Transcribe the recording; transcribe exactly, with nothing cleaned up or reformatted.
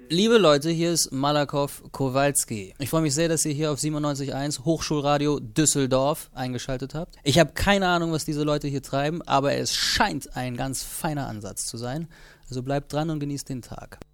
Liebe Leute, hier ist Malakoff Kowalski. Ich freue mich sehr, dass ihr hier auf siebenundneunzig Komma eins Hochschulradio Düsseldorf eingeschaltet habt. Ich habe keine Ahnung, was diese Leute hier treiben, aber es scheint ein ganz feiner Ansatz zu sein. Also bleibt dran und genießt den Tag.